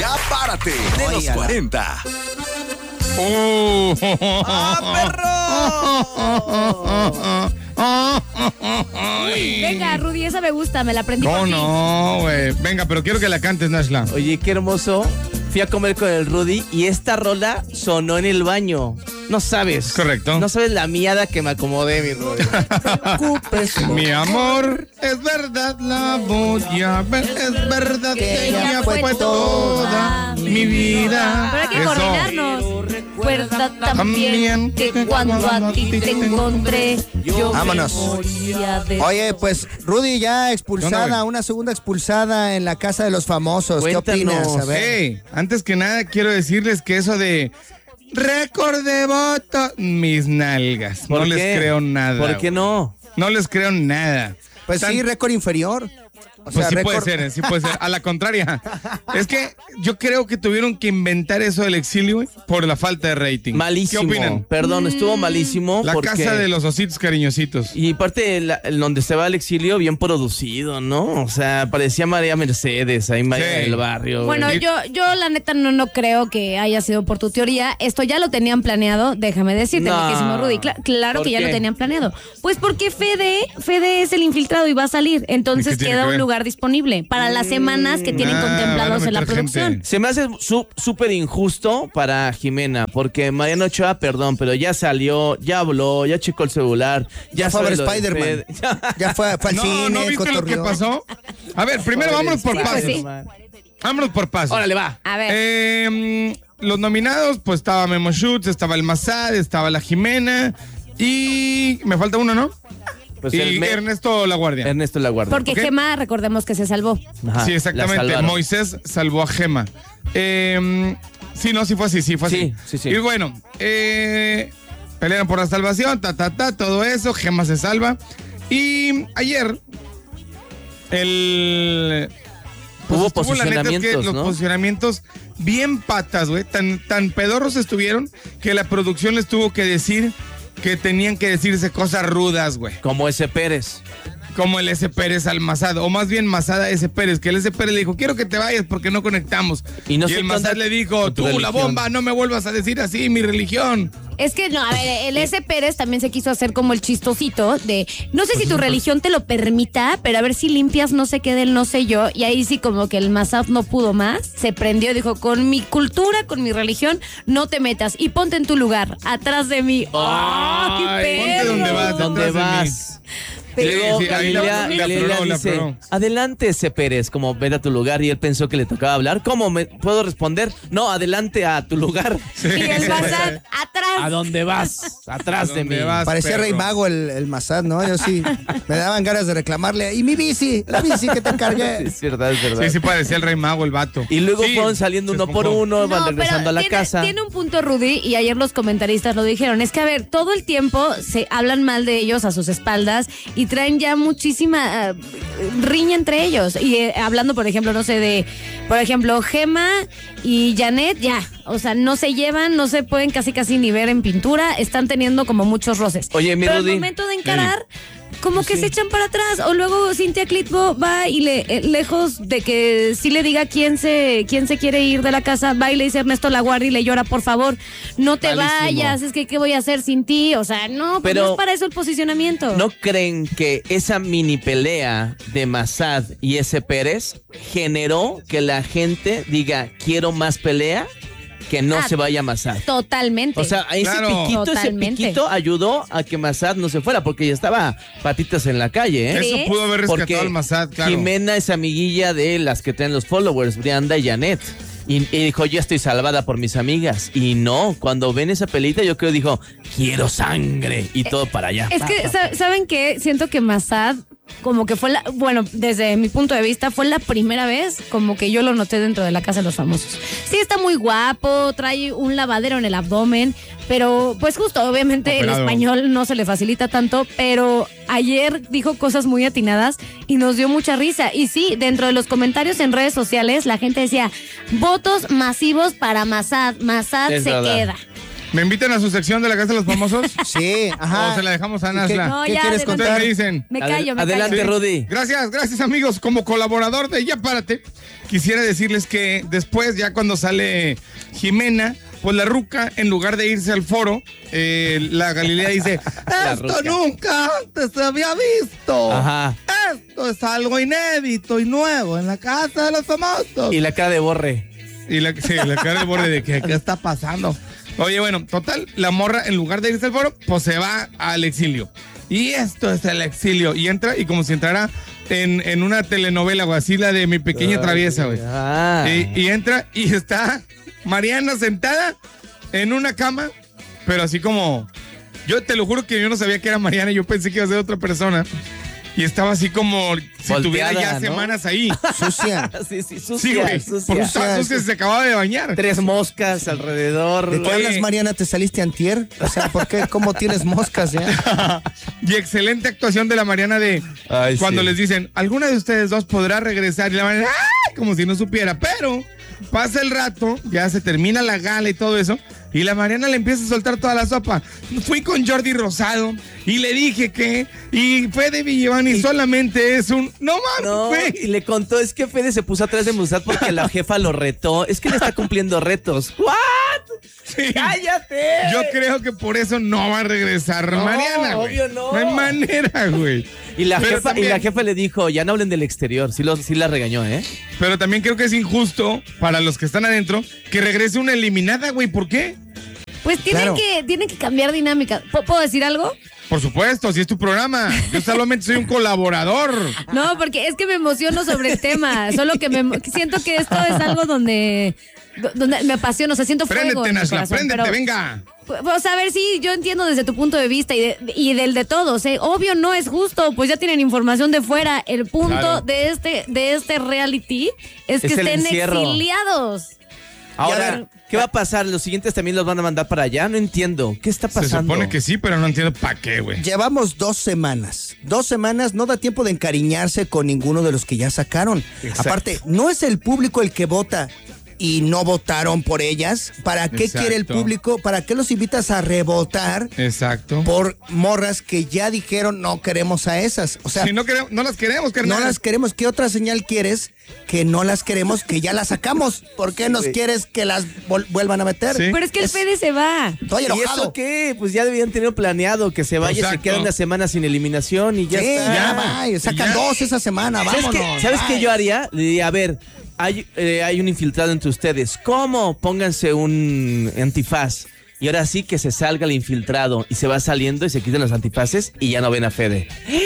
Ya párate de los 40. ¡Ah, perro! Venga, Rudy, esa me gusta, me la aprendí por ti. No, güey. Venga, pero quiero que la cantes, Nashla. Oye, qué hermoso. Fui a comer con el Rudy y esta rola sonó en el baño. No sabes. Correcto. No sabes la miada que me acomodé, mi Rudy. Mi amor, es verdad, la voy a ver. Es verdad que ella fue toda mi vida. Pero hay que Eso. coordinarnos. Recuerda también que cuando a ti te encontré, yo Vámonos. me moría de... Oye, pues Rudy ya expulsada, ¿Dónde, güey? una segunda expulsada en la casa de los famosos. ¿Qué Cuéntanos. opinas? A ver. Hey, antes que nada quiero decirles que eso de récord de voto, mis nalgas, ¿Por no qué? les creo nada. ¿Por qué no? No les creo nada. Pues sí, récord inferior. O Pues sí récord- puede ser, sí puede ser. A la contraria. Es que yo creo que tuvieron que inventar eso del exilio, güey, por la falta de rating. Malísimo. ¿Qué opinan? Perdón, estuvo malísimo. La porque... casa de los ositos cariñositos. Y aparte, el donde se va al exilio, bien producido, ¿no? O sea, parecía María Mercedes, ahí María Sí. del Barrio. Bueno, güey. yo la neta no creo que haya sido por tu teoría. Esto ya lo tenían planeado, déjame decirte, No. mi querísimo Rudy. Claro ¿Por que ya qué? lo tenían planeado. Pues porque Fede es el infiltrado y va a salir. ¿Y Entonces qué tiene queda que un ver? lugar disponible para las semanas que tienen contemplados van a en la meter gente. producción. Se me hace súper injusto para Jimena, porque Mariano Ochoa, perdón, pero ya salió, ya habló, ya checó el celular, Ya fue a ver sabe lo de Spider-Man. Fede. Ya fue al No, cine, ¿no viste lo que cotorreó. pasó? A ver, primero vámonos por Sí, pues pasos. sí. Vámonos por pasos. Órale, va. A ver. Los nominados, pues estaba Memo Schutz, estaba el Mazad, estaba la Jimena y me falta uno, ¿no? Pues y el Ernesto Laguardia. Ernesto Laguardia. Porque ¿Ok? Gema, recordemos que se salvó. Ajá, Sí, la exactamente. salvaron. Moisés salvó a Gema. Sí, no, sí fue así, sí fue así. Sí. Y bueno, pelearon por la salvación, todo eso, Gema se salva. Y ayer, Hubo estuvo, la neta, es que posicionamientos, los ¿no? posicionamientos bien patas, güey, tan pedorros estuvieron que la producción les tuvo que decir que tenían que decirse cosas rudas, güey. Como ese Pérez. Como el S. Pérez al Mazad, o más bien Mazad a S. Pérez, que el S. Pérez le dijo, quiero que te vayas porque no conectamos. Y no y sé el qué onda Mazad le dijo, con tu tú la religión. bomba, no me vuelvas a decir así, mi religión. Es que no, a ver, el S. Pérez también se quiso hacer como el chistosito de, no sé si tu religión te lo permita, pero a ver si limpias no sé qué del no sé yo. Y ahí sí como que el Mazad no pudo más, se prendió, dijo, con mi cultura, con mi religión, no te metas y ponte en tu lugar, atrás de mí. ¡Ay, ponte perro! donde vas, ¿Dónde detrás de vas? Y Sí, luego sí, ahí Galilea le apuró, le dice, apuró. adelante ese Pérez, como vete a tu lugar, y él pensó que le tocaba hablar. ¿Cómo me puedo responder? No, adelante a tu lugar. Y el Mazad atrás. ¿A dónde vas? Atrás de mí. ¿Dónde vas, Parecía perro? Rey Mago el Mazad, ¿no? Yo sí, me daban ganas de reclamarle. Y mi bici, la bici que te encargué. Es verdad, es verdad. Sí, sí parecía el Rey Mago, el vato. Y luego Sí, fueron saliendo se uno por esponjó. uno, van No, regresando pero a la casa. Tiene un punto Rudy y ayer los comentaristas lo dijeron. Es que a ver, todo el tiempo se hablan mal de ellos a sus espaldas y traen ya muchísima riña entre ellos. Y hablando, por ejemplo, no sé, por ejemplo, Gema y Janet, ya. O sea, no se llevan, no se pueden casi ni ver en pintura. Están teniendo como muchos roces. Oye, mi pero Rudy. al momento de encarar, como que se echan para atrás. O luego Cintia Clitbo va y lejos de que sí le diga quién se quiere ir de la casa, va y le dice a Ernesto Laguardia y le llora, por favor, no te Malísimo. vayas, es que ¿qué voy a hacer sin ti? O sea, no, pues Pero no es para eso el posicionamiento. ¿No creen que esa mini pelea de Mazad y ese Pérez generó que la gente diga, quiero más pelea? Que no se vaya Mazad. Totalmente. O sea, Claro. ese Totalmente. piquito ayudó a que Mazad no se fuera, porque ya estaba patitas en la calle, ¿eh? Eso ¿Crees? pudo haber Porque rescatado al Mazad, claro. Jimena es amiguilla de las que traen los followers, Brianda y Janet. Y dijo, yo estoy salvada por mis amigas. Y no, cuando ven esa pelita, yo creo dijo, quiero sangre. Y todo para allá. Es que, ¿saben qué? Siento que Mazad como que fue bueno, desde mi punto de vista, fue la primera vez como que yo lo noté dentro de la Casa de los Famosos. Sí, está muy guapo, trae un lavadero en el abdomen, pero pues justo, obviamente Operado. el español no se le facilita tanto, pero ayer dijo cosas muy atinadas y nos dio mucha risa. Y sí, dentro de los comentarios en redes sociales, la gente decía, votos masivos para Mazad, Mazad Es se verdad. queda. ¿Me invitan a su sección de la Casa de los Famosos? Sí, ajá. ¿O se la dejamos a Nasla? No, ¿Qué ya, quieres adelante. Ustedes me dicen. Me callo, me Adelante, callo. Rudy. Gracias amigos. Como colaborador de Ya Párate, quisiera decirles que después, ya cuando sale Jimena, pues la ruca, en lugar de irse al foro, la Galilea dice, esto ruca. nunca antes se había visto. Ajá. Esto es algo inédito y nuevo en la Casa de los Famosos. Y la cara de Borre. Y la cara de borde de que, ¿qué está pasando? Oye, bueno, total, la morra, en lugar de irse al foro, pues se va al exilio. Y esto es el exilio. Y entra, y como si entrara en una telenovela, o así, la de Mi Pequeña Traviesa, güey. Ah. Y entra y está Mariana sentada en una cama, pero así como... Yo te lo juro que yo no sabía que era Mariana, yo pensé que iba a ser otra persona. Y estaba así como si Volteada, tuviera ya ¿no? semanas ahí. Sucia. Sí, sucia, Sí, güey. sucia. Porque estaba sucia, se acababa de bañar. 3 moscas alrededor. ¿De qué Oye. hablas, Mariana? ¿Te saliste antier? O sea, ¿por qué? ¿Cómo tienes moscas ya? Y excelente actuación de la Mariana de Ay, cuando sí. les dicen, ¿alguna de ustedes dos podrá regresar? Y la Mariana, ¡ay! Como si no supiera. Pero pasa el rato, ya se termina la gala y todo eso, y la Mariana le empieza a soltar toda la sopa. Fui con Jordi Rosado y le dije que, y Fede Villevani solamente es un, no mames, No, güey. y le contó, es que Fede se puso atrás de Musat porque la jefa lo retó. Es que le está cumpliendo retos. ¿What? Sí. ¡Cállate! Yo creo que por eso no va a regresar No, Mariana, güey. obvio no. No hay manera, güey. Y la Pero jefa, también- y la jefa le dijo, ya no hablen del exterior. Sí la regañó, ¿eh? Pero también creo que es injusto para los que están adentro que regrese una eliminada, güey. ¿Por qué? Pues tienen, Claro. tienen que cambiar dinámica. ¿Puedo decir algo? Por supuesto, si es tu programa. Yo solamente soy un colaborador. No, porque es que me emociono sobre el tema. Solo que siento que esto es algo donde me apasiona. O sea, siento fuego. Préndete, en mi Nashla, corazón, préndete, pero- venga. Pues a ver, sí, yo entiendo desde tu punto de vista y del de todos, ¿eh? Obvio no es justo, pues ya tienen información de fuera. El punto Claro. de este reality es que Es el estén encierro. exiliados. Ahora, ¿qué va a pasar? ¿Los siguientes también los van a mandar para allá? No entiendo. ¿Qué está Se pasando? supone que sí, pero no entiendo para qué, güey. Llevamos 2 semanas. 2 semanas, no da tiempo de encariñarse con ninguno de los que ya sacaron. Exacto. Aparte, no es el público el que vota y no votaron por ellas. ¿Para qué Exacto. quiere el público? ¿Para qué los invitas a revotar Exacto. por morras que ya dijeron no queremos a esas? O sea, Si no queremos, no las queremos, carnal. no las queremos. ¿Qué otra señal quieres? Que no las queremos, que ya las sacamos. ¿Por qué nos quieres que las vuelvan a meter? Sí. Pero es que el Fede se va. Estoy ¿Y enojado. eso qué? Pues ya debían tener planeado que se vaya, se Exacto. queda una semana sin eliminación y ya Sí, está. ya va, sacan Ya. 2 esa semana, ¿Sabes vámonos. ¿Sabes qué bye. yo haría? Le diría, a ver, hay un infiltrado entre ustedes. ¿Cómo? Pónganse un antifaz. Y ahora sí que se salga el infiltrado y se va saliendo y se quitan los antifaces y ya no ven a Fede.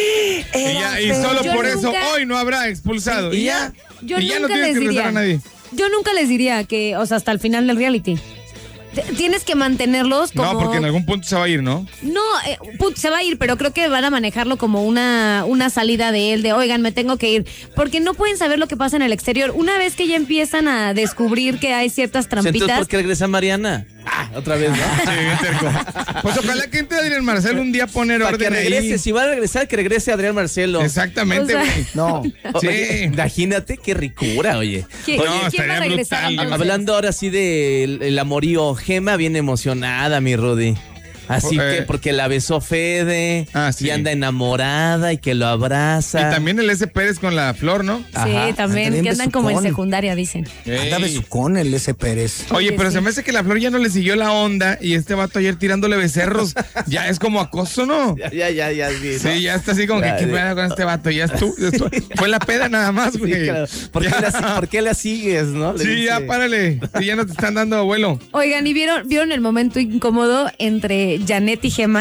Y solo Yo por eso nunca- hoy no habrá expulsado. Y Y ya. ya. Yo Y ya no nunca tienes les que regresar diría. a nadie. Yo nunca les diría que, o sea, hasta el final del reality. Tienes que mantenerlos como... No, porque en algún punto se va a ir, ¿no? No, se va a ir, pero creo que van a manejarlo como una salida de él, de oigan, me tengo que ir. Porque no pueden saber lo que pasa en el exterior. Una vez que ya empiezan a descubrir que hay ciertas Entonces, trampitas. ¿por qué regresa Mariana? Otra vez, ¿no? Sí, bien terco. Pues ojalá que entre Adrián Marcelo un día a poner Para que orden regrese, ahí. si va a regresar, que regrese Adrián Marcelo. Exactamente, O sea, güey. No. Oye, imagínate qué ricura, oye. ¿Quién, No, quién va estaría a regresar brutal. entonces? Hablando ahora sí del el amorío, Gema bien emocionada, mi Rudy. Así que porque la besó Fede Sí. y anda enamorada y que lo abraza. Y también el S. Pérez con la flor, ¿no? Sí, Ajá. también, También que andan como en besucón. secundaria, dicen. Anda besucón el S. Pérez. Oye, Oye, pero sí. se me hace que la flor ya no le siguió la onda y este vato ayer tirándole becerros. Ya es como acoso, ¿no? Ya, sí. Sí, ya está así como que Ya, qué sí. pedo con este vato. Ya es tú. Fue la peda nada más, Sí, güey. claro. ¿Por qué la sigues, no? Le Sí, dice. ya párale. Sí, ya no te están dando abuelo. Oigan, ¿y vieron el momento incómodo entre Janet y Gema?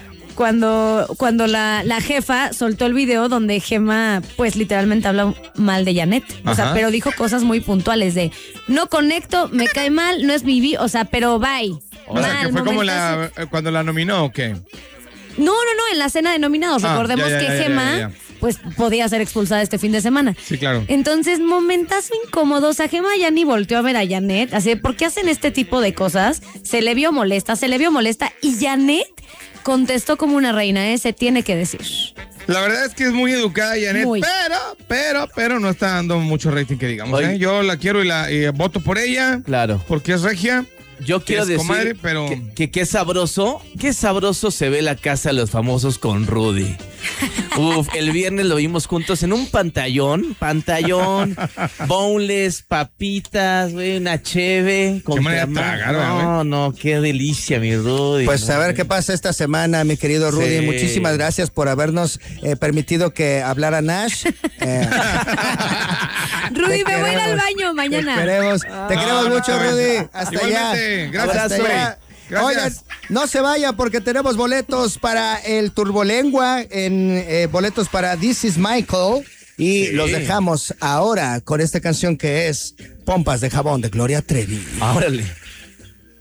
Cuando la jefa soltó el video donde Gema, pues literalmente habla mal de Janet. O sea, Ajá. pero dijo cosas muy puntuales de no conecto, me cae mal, no es mi o sea, pero bye. O sea, que fue como momentazo. cuando la nominó, ¿o qué? No, en la cena de nominados. Ah, Recordemos ya, que ya, Gema, ya. pues, podía ser expulsada este fin de semana. Sí, claro. Entonces, momentazo incómodo. O sea, Gema ya ni volteó a ver a Janet. Así, ¿por qué hacen este tipo de cosas? Se le vio molesta. Y Janet contestó como una reina, se tiene que decir. La verdad es que es muy educada, Janet, Muy. pero no está dando mucho rating, que digamos. Oye. Yo la quiero y voto por ella. Claro. Porque es regia. Yo quiero es decir comadre, pero... que qué sabroso se ve la casa de los famosos con Rudy. Uf, el viernes lo vimos juntos en un pantallón, boneless, papitas, güey, una cheve. Qué manera de tragar, no, qué delicia, mi Rudy. Pues a ver qué pasa esta semana, mi querido Rudy. Sí. Muchísimas gracias por habernos permitido que hablara Nash. Rudy, me voy a ir al queremos, baño mañana. Te queremos mucho, Rudy. Hasta allá. Igualmente. Gracias, Hasta güey. allá. Gracias. Oigan, no se vaya porque tenemos boletos para el Turbolengua, boletos para This Is Michael. Y los dejamos ahora con esta canción que es Pompas de Jabón de Gloria Trevi. Órale.